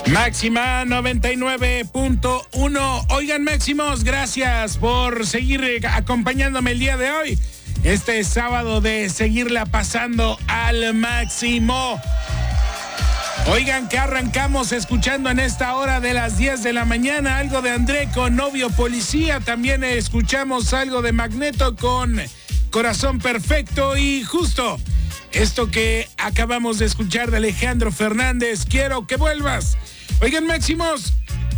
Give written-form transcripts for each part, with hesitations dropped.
Máxima 99.1. Oigan, Máximos, gracias por seguir acompañándome el día de hoy. Este sábado de seguirla pasando al máximo. Oigan, que arrancamos escuchando en esta hora de las 10 de la mañana algo de André con Novio Policía. También escuchamos algo de Magneto con Corazón Perfecto y justo esto que acabamos de escuchar de Alejandro Fernández, Quiero que vuelvas. Oigan, Máximos,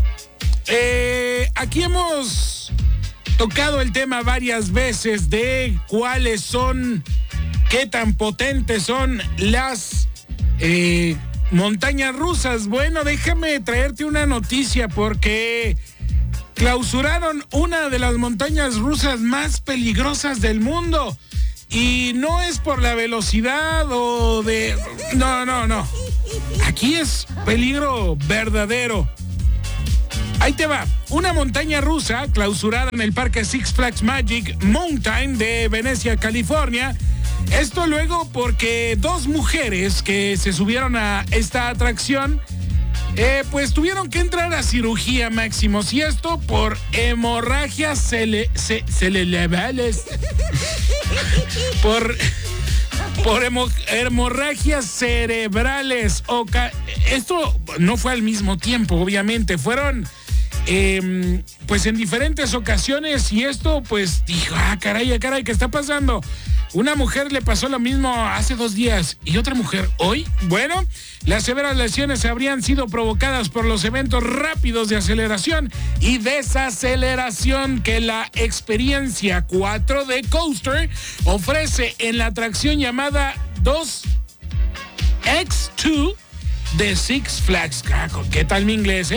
aquí hemos tocado el tema varias veces de cuáles son, qué tan potentes son las montañas rusas. Bueno, déjame traerte una noticia porque clausuraron una de las montañas rusas más peligrosas del mundo. Y no es por la velocidad o de... No. Aquí es peligro verdadero. Ahí te va. Una montaña rusa clausurada en el parque Six Flags Magic Mountain de Venecia, California. Esto luego porque dos mujeres que se subieron a esta atracción pues tuvieron que entrar a cirugía, Máximos. Y esto por hemorragias cerebrales. por hemorragias cerebrales. Esto no fue al mismo tiempo, obviamente. Fueron pues en diferentes ocasiones. Y esto pues dijo, caray, ¿qué está pasando? Una mujer le pasó lo mismo hace 2 días y otra mujer hoy. Bueno, las severas lesiones habrían sido provocadas por los eventos rápidos de aceleración y desaceleración que la experiencia 4D Coaster ofrece en la atracción llamada 2X2 de Six Flags. ¿Qué tal mi inglés,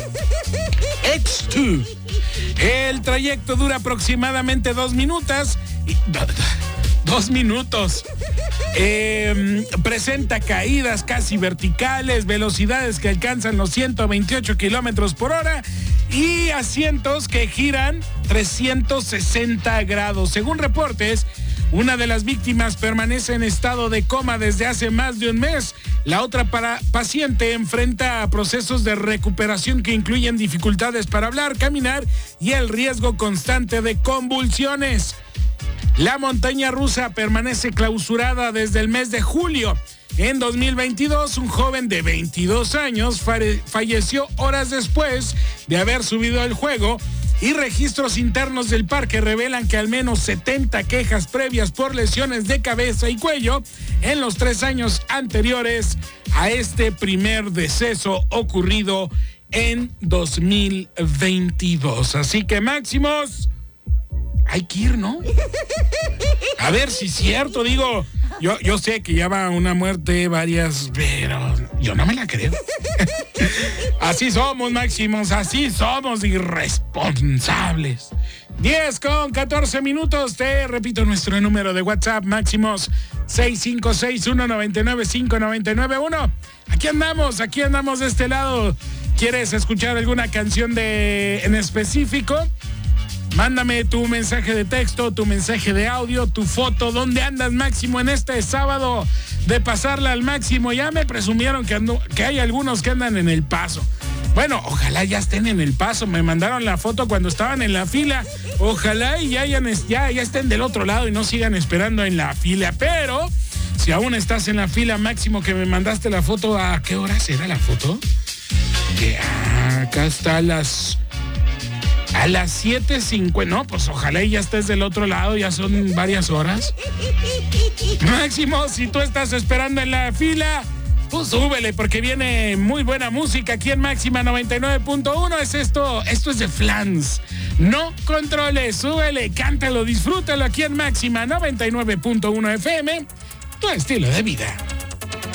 X2. El trayecto dura aproximadamente 2 minutos. 2 minutos. Presenta caídas casi verticales, velocidades que alcanzan los 128 kilómetros por hora y asientos que giran 360 grados. Según reportes, una de las víctimas permanece en estado de coma desde hace más de un mes. La otra paciente enfrenta procesos de recuperación que incluyen dificultades para hablar, caminar y el riesgo constante de convulsiones. La montaña rusa permanece clausurada desde el mes de julio. En 2022, un joven de 22 años falleció horas después de haber subido al juego y registros internos del parque revelan que al menos 70 quejas previas por lesiones de cabeza y cuello en los 3 años anteriores a este primer deceso ocurrido en 2022. Así que, Máximos, hay que ir, ¿no? A ver si es cierto, digo, yo sé que ya va una muerte varias, pero yo no me la creo. Así somos, Máximos, así somos irresponsables. 10:14. Te repito nuestro número de WhatsApp, Máximos, 656-199-5991. Aquí andamos de este lado. ¿Quieres escuchar alguna canción en específico? Mándame tu mensaje de texto, tu mensaje de audio, tu foto. ¿Dónde andas, Máximo, en este sábado de pasarla al máximo? Ya me presumieron que hay algunos que andan en El Paso. Bueno, ojalá ya estén en El Paso. Me mandaron la foto cuando estaban en la fila. Ojalá y ya estén del otro lado y no sigan esperando en la fila. Pero si aún estás en la fila, Máximo, que me mandaste la foto, ¿a qué hora será la foto? Acá está a las 7:50. No, pues ojalá y ya estés del otro lado, ya son varias horas. Máximo, si tú estás esperando en la fila, pues súbele, porque viene muy buena música aquí en Máxima 99.1. Esto es de Flans. No controles, súbele, cántalo, disfrútalo aquí en Máxima 99.1 FM, tu estilo de vida.